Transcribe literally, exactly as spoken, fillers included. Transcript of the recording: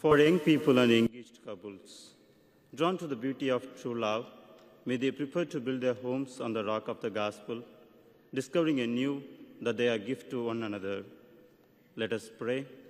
For young people and engaged couples, drawn to the beauty of true love, may they prepare to build their homes on the rock of the gospel, discovering anew that they are a gift to one another. Let us pray.